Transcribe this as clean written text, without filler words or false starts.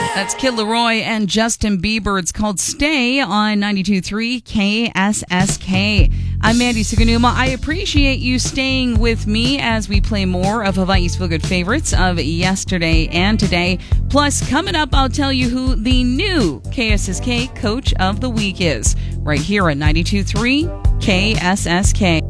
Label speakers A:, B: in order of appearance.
A: That's Kid Laroi and Justin Bieber. It's called Stay on 92.3 KSSK. I'm Mandy Suganuma. I appreciate you staying with me as we play more of Hawaii's Feel Good favorites of yesterday and today. Plus, coming up, I'll tell you who the new KSSK Coach of the Week is. Right here at 92.3 KSSK.